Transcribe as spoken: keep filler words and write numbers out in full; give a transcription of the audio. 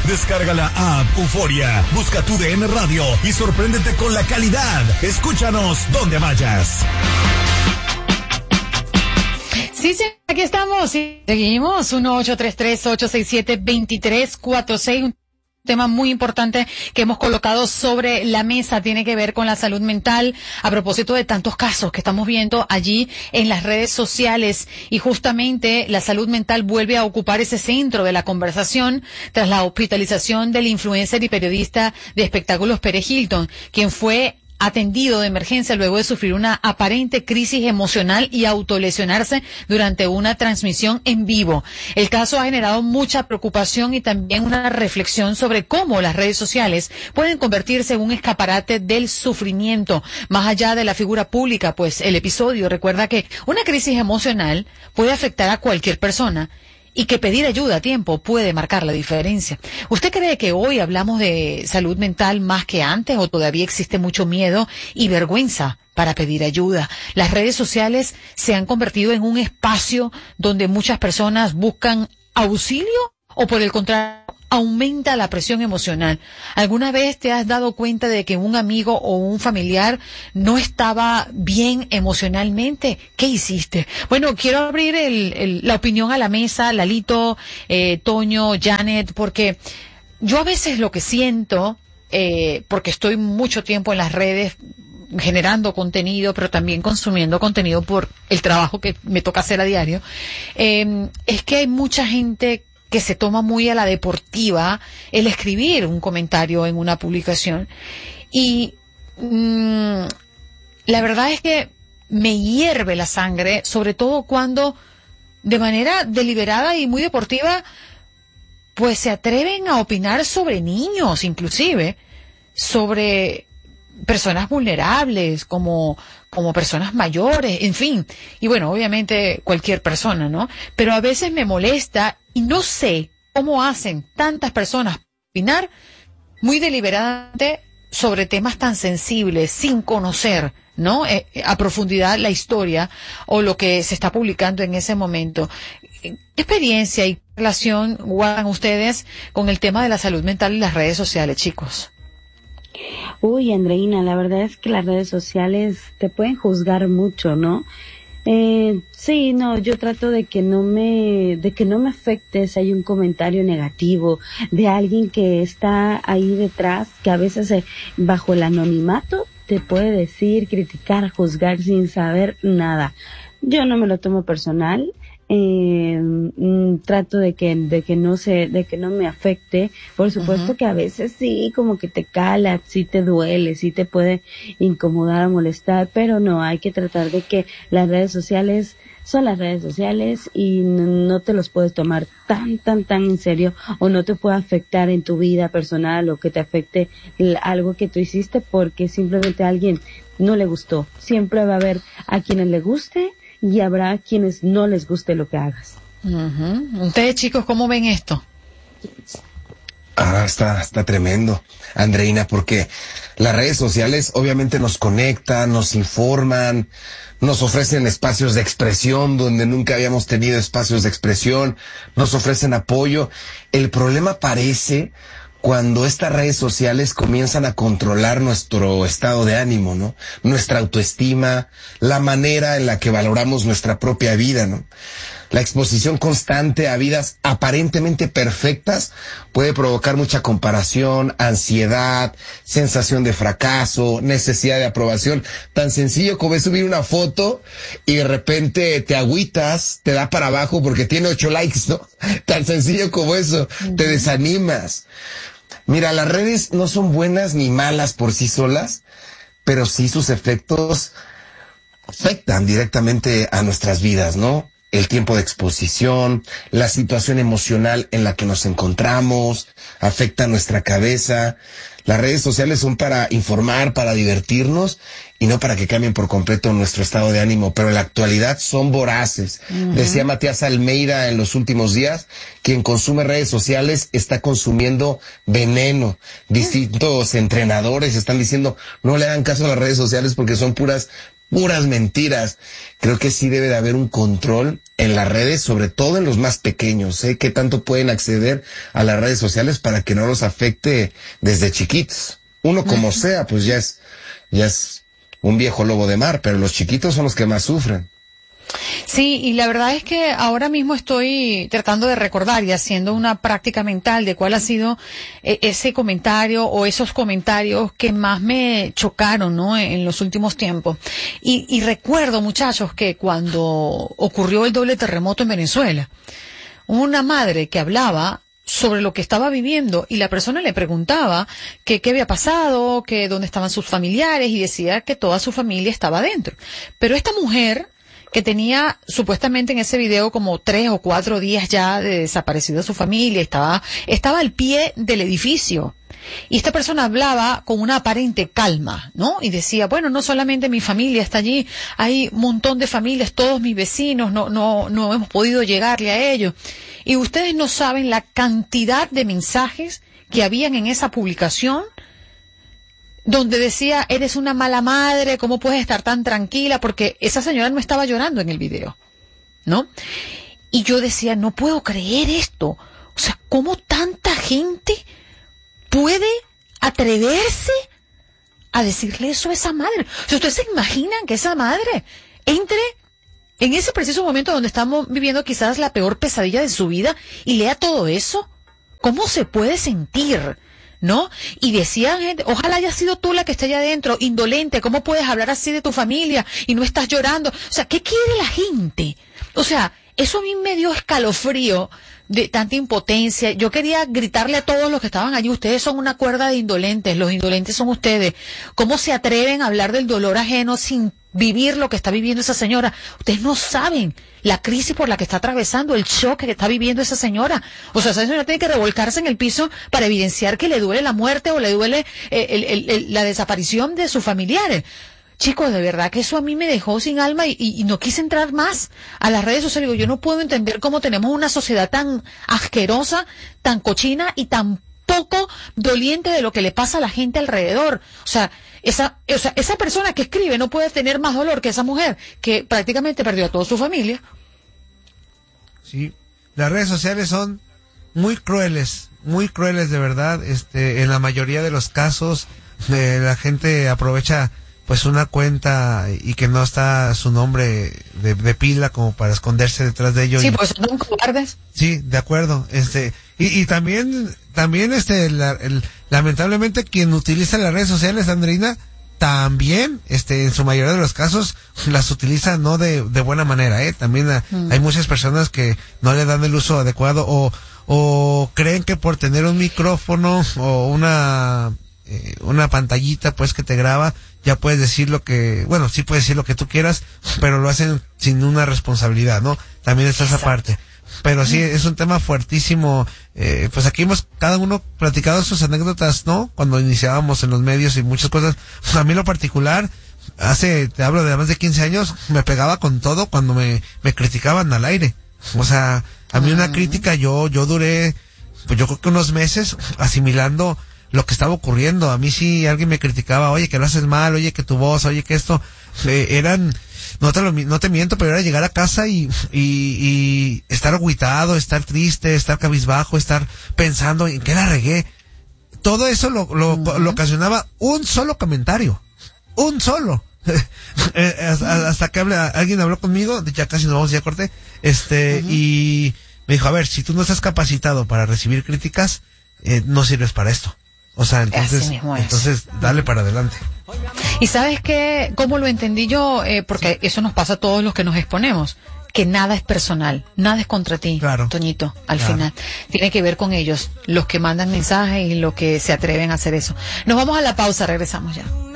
Descarga la app Euforia, busca tu D N Radio y sorpréndete con la calidad. Escúchanos donde vayas. Sí, sí, aquí estamos. Sí, seguimos. uno ocho tres tres, ocho seis siete, dos tres cuatro seis. Un tema muy importante que hemos colocado sobre la mesa tiene que ver con la salud mental a propósito de tantos casos que estamos viendo allí en las redes sociales, y justamente la salud mental vuelve a ocupar ese centro de la conversación tras la hospitalización del influencer y periodista de espectáculos Paris Hilton, quien fue atendido de emergencia luego de sufrir una aparente crisis emocional y autolesionarse durante una transmisión en vivo. El caso ha generado mucha preocupación y también una reflexión sobre cómo las redes sociales pueden convertirse en un escaparate del sufrimiento, más allá de la figura pública, pues el episodio recuerda que una crisis emocional puede afectar a cualquier persona y que pedir ayuda a tiempo puede marcar la diferencia. ¿Usted cree que hoy hablamos de salud mental más que antes o todavía existe mucho miedo y vergüenza para pedir ayuda? Las redes sociales se han convertido en un espacio donde muchas personas buscan auxilio o, por el contrario, aumenta la presión emocional. ¿Alguna vez te has dado cuenta de que un amigo o un familiar no estaba bien emocionalmente? ¿Qué hiciste? Bueno, quiero abrir el, el, la opinión a la mesa, Lalito, eh, Toño, Janet, porque yo a veces lo que siento, eh, porque estoy mucho tiempo en las redes generando contenido, pero también consumiendo contenido por el trabajo que me toca hacer a diario, eh, es que hay mucha gente que se toma muy a la deportiva el escribir un comentario en una publicación. Y mmm, la verdad es que me hierve la sangre, sobre todo cuando de manera deliberada y muy deportiva, pues se atreven a opinar sobre niños, inclusive, sobre personas vulnerables, como, como personas mayores, en fin. Y bueno, obviamente cualquier persona, ¿no? Pero a veces me molesta y no sé cómo hacen tantas personas opinar muy deliberadamente sobre temas tan sensibles, sin conocer, ¿no? Eh, a profundidad la historia o lo que se está publicando en ese momento. ¿Qué experiencia y relación guardan ustedes con el tema de la salud mental y las redes sociales, chicos? Uy, Andreina, la verdad es que las redes sociales te pueden juzgar mucho, ¿no? Eh, sí, no, yo trato de que no me, de que no me afecte si hay un comentario negativo de alguien que está ahí detrás, que a veces eh, bajo el anonimato te puede decir, criticar, juzgar sin saber nada. Yo no me lo tomo personal. Eh, mm, trato de que de que no se de que no me afecte. Por supuesto uh-huh. que a veces sí, como que te cala, sí te duele, sí te puede incomodar o molestar, pero no, hay que tratar de que las redes sociales son las redes sociales y no, no te los puedes tomar tan tan tan en serio, o no te puede afectar en tu vida personal o que te afecte algo que tú hiciste porque simplemente a alguien no le gustó. Siempre va a haber a quienes le guste y habrá quienes no les guste lo que hagas. Uh-huh. Ustedes, chicos, ¿cómo ven esto? Ah, está, está tremendo, Andreina, porque las redes sociales obviamente nos conectan, nos informan, nos ofrecen espacios de expresión donde nunca habíamos tenido espacios de expresión, nos ofrecen apoyo. El problema parece cuando estas redes sociales comienzan a controlar nuestro estado de ánimo, ¿no? Nuestra autoestima, la manera en la que valoramos nuestra propia vida, ¿no? La exposición constante a vidas aparentemente perfectas puede provocar mucha comparación, ansiedad, sensación de fracaso, necesidad de aprobación. Tan sencillo como es subir una foto y de repente te agüitas, te da para abajo porque tiene ocho likes, ¿no? Tan sencillo como eso, uh-huh. Te desanimas. Mira, las redes no son buenas ni malas por sí solas, pero sí sus efectos afectan directamente a nuestras vidas, ¿no? El tiempo de exposición, la situación emocional en la que nos encontramos, afecta nuestra cabeza. Las redes sociales son para informar, para divertirnos y no para que cambien por completo nuestro estado de ánimo, pero en la actualidad son voraces. Uh-huh. Decía Matías Almeida en los últimos días, quien consume redes sociales está consumiendo veneno. Distintos entrenadores están diciendo, no le hagan caso a las redes sociales porque son puras puras mentiras. Creo que sí debe de haber un control en las redes, sobre todo en los más pequeños, ¿eh? ¿Qué tanto pueden acceder a las redes sociales para que no los afecte desde chiquitos? Uno como sea, pues ya es, ya es un viejo lobo de mar, pero los chiquitos son los que más sufren. Sí, y la verdad es que ahora mismo estoy tratando de recordar y haciendo una práctica mental de cuál ha sido eh, ese comentario o esos comentarios que más me chocaron, ¿no? En, en los últimos tiempos. Y, y recuerdo, muchachos, que cuando ocurrió el doble terremoto en Venezuela, una madre que hablaba sobre lo que estaba viviendo y la persona le preguntaba que qué había pasado, que dónde estaban sus familiares y decía que toda su familia estaba adentro. Pero esta mujer, que tenía supuestamente en ese video como tres o cuatro días ya de desaparecido su familia, estaba, estaba al pie del edificio. Y esta persona hablaba con una aparente calma, ¿no? Y decía, bueno, no solamente mi familia está allí, hay un montón de familias, todos mis vecinos, no, no, no hemos podido llegarle a ellos. Y ustedes no saben la cantidad de mensajes que habían en esa publicación, donde decía, eres una mala madre, ¿cómo puedes estar tan tranquila? Porque esa señora no estaba llorando en el video, ¿no? Y yo decía, no puedo creer esto. O sea, ¿cómo tanta gente puede atreverse a decirle eso a esa madre? O sea, ¿ustedes se imaginan que esa madre entre en ese preciso momento donde estamos viviendo quizás la peor pesadilla de su vida y lea todo eso? ¿Cómo se puede sentir? ¿No? Y decían, gente, ojalá haya sido tú la que esté allá adentro, indolente, ¿cómo puedes hablar así de tu familia y no estás llorando? O sea, ¿qué quiere la gente? O sea, eso a mí me dio escalofrío de tanta impotencia. Yo quería gritarle a todos los que estaban allí, ustedes son una cuerda de indolentes, los indolentes son ustedes. ¿Cómo se atreven a hablar del dolor ajeno sin vivir lo que está viviendo esa señora? Ustedes no saben la crisis por la que está atravesando, el shock que está viviendo esa señora. O sea, esa señora tiene que revolcarse en el piso para evidenciar que le duele la muerte o le duele eh, el, el, el, la desaparición de sus familiares. Chicos, de verdad que eso a mí me dejó sin alma y, y, y no quise entrar más a las redes sociales. Digo, yo no puedo entender cómo tenemos una sociedad tan asquerosa, tan cochina y tan poco doliente de lo que le pasa a la gente alrededor. O sea, esa, o sea, esa persona que escribe no puede tener más dolor que esa mujer que prácticamente perdió a toda su familia. Sí, las redes sociales son muy crueles, muy crueles de verdad. Este, en la mayoría de los casos, eh, la gente aprovecha pues una cuenta y que no está su nombre de, de pila como para esconderse detrás de ello. Sí, y, pues son cobardes. Sí, de acuerdo. Este, y, y también, también este, la, el, lamentablemente quien utiliza las redes sociales, Andreina, también, este, en su mayoría de los casos, las utiliza no de, de buena manera, eh. También a, mm. hay muchas personas que no le dan el uso adecuado o, o creen que por tener un micrófono o una, eh, una pantallita, pues, que te graba, ya puedes decir lo que, bueno, sí puedes decir lo que tú quieras, pero lo hacen sin una responsabilidad, ¿no? También está esa parte. Pero sí, es un tema fuertísimo. Eh, pues aquí hemos cada uno platicado sus anécdotas, ¿no? Cuando iniciábamos en los medios y muchas cosas. A mí en lo particular, hace, te hablo de más de quince años, me pegaba con todo cuando me, me criticaban al aire. O sea, a mí una crítica, yo, yo duré, pues yo creo que unos meses asimilando lo que estaba ocurriendo. A mí sí alguien me criticaba, oye, que lo haces mal, oye, que tu voz, oye, que esto, eh, eran, no te lo, no te miento, pero era llegar a casa y, y, y estar agüitado, estar triste, estar cabizbajo, estar pensando en qué la regué. Todo eso lo, lo, uh-huh. lo ocasionaba un solo comentario. Un solo. hasta, hasta que habla, alguien habló conmigo, ya casi nos vamos, ya corté, este, uh-huh. y me dijo, a ver, si tú no estás capacitado para recibir críticas, eh, no sirves para esto. O sea, entonces, entonces dale para adelante. Y sabes qué, cómo lo entendí yo, eh, porque sí. Eso nos pasa a todos los que nos exponemos, que nada es personal, nada es contra ti, claro. Toñito, al claro. final. Tiene que ver con ellos, los que mandan mensajes y los que se atreven a hacer eso. Nos vamos a la pausa, regresamos ya.